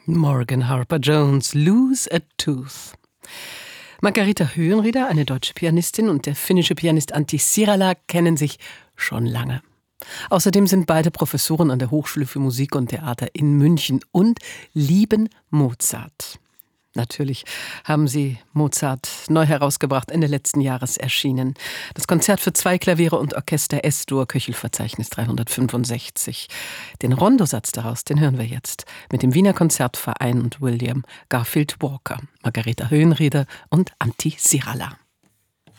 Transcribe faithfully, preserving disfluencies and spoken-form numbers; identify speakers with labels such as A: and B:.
A: Morgan Harper Jones, Lose a Tooth. Margareta Höhenrieder, eine deutsche Pianistin, und der finnische Pianist Antti Sirala kennen sich schon lange. Außerdem sind beide Professoren an der Hochschule für Musik und Theater in München und lieben Mozart. Natürlich haben sie Mozart neu herausgebracht, Ende letzten Jahres erschienen. Das Konzert für zwei Klaviere und Orchester S-Dur, Köchelverzeichnis dreihundertfünfundsechzig. Den Rondosatz daraus, den hören wir jetzt mit dem Wiener Konzertverein und William Garfield Walker, Margareta Höhenrieder und Antti Sirala.